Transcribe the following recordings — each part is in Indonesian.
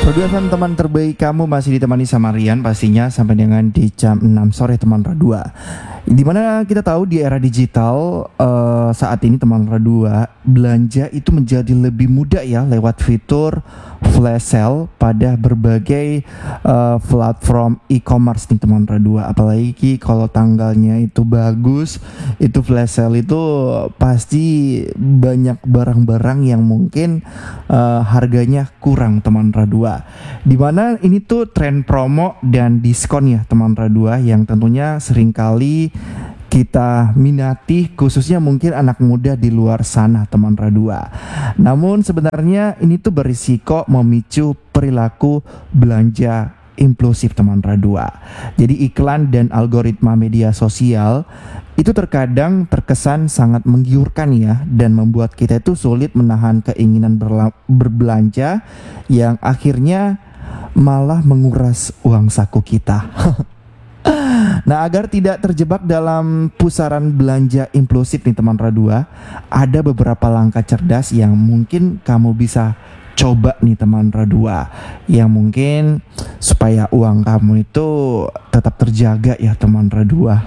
Rodu FM teman terbaik kamu masih ditemani sama Rian pastinya sampai dengan di jam 6 sore teman Radua. Dimana kita tahu di era digital saat ini teman Radua belanja itu menjadi lebih mudah ya lewat fitur flash sale pada berbagai platform e-commerce nih teman Radua. Apalagi kalau tanggalnya itu bagus, itu flash sale itu pasti banyak barang-barang yang mungkin harganya kurang teman Radua. Dimana ini tuh tren promo dan diskon ya teman Radua yang tentunya seringkali kita minati, khususnya mungkin anak muda di luar sana teman Radua. Namun sebenarnya ini tuh berisiko memicu perilaku belanja impulsif teman Radua. Jadi iklan dan algoritma media sosial itu terkadang terkesan sangat menggiurkan ya, dan membuat kita itu sulit menahan keinginan berbelanja yang akhirnya malah menguras uang saku kita. Nah, agar tidak terjebak dalam pusaran belanja impulsif nih teman Radua, ada beberapa langkah cerdas yang mungkin kamu bisa coba nih teman Radua, yang mungkin supaya uang kamu itu tetap terjaga ya teman Radua.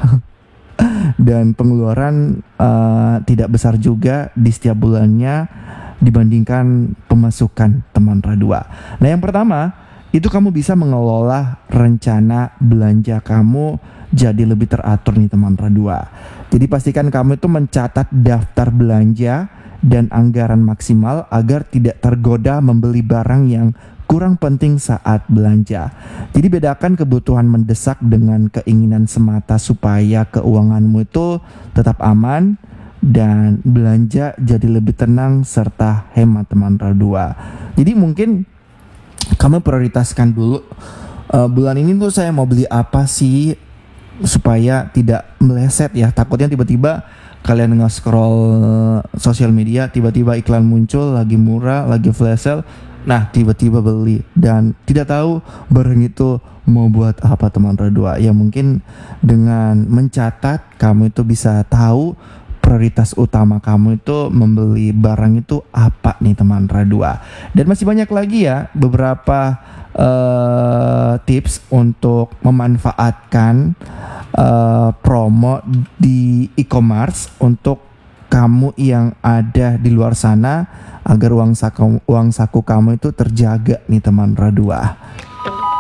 Dan pengeluaran tidak besar juga di setiap bulannya dibandingkan pemasukan teman Radua. Nah, yang pertama itu kamu bisa mengelola rencana belanja kamu jadi lebih teratur nih teman Radua. Jadi pastikan kamu itu mencatat daftar belanja dan anggaran maksimal agar tidak tergoda membeli barang yang kurang penting saat belanja. Jadi bedakan kebutuhan mendesak dengan keinginan semata supaya keuanganmu itu tetap aman dan belanja jadi lebih tenang serta hemat teman Radua. Jadi mungkin kamu prioritaskan dulu bulan ini tuh saya mau beli apa sih supaya tidak meleset ya. Takutnya tiba-tiba kalian nge-scroll sosial media, tiba-tiba iklan muncul lagi murah, lagi flash sale. Nah, tiba-tiba beli dan tidak tahu barang itu mau buat apa teman Radua. Ya mungkin dengan mencatat kamu itu bisa tahu prioritas utama kamu itu membeli barang itu apa nih teman Radua. Dan masih banyak lagi ya beberapa tips untuk memanfaatkan promo di e-commerce untuk kamu yang ada di luar sana agar uang saku kamu itu terjaga nih teman Radua.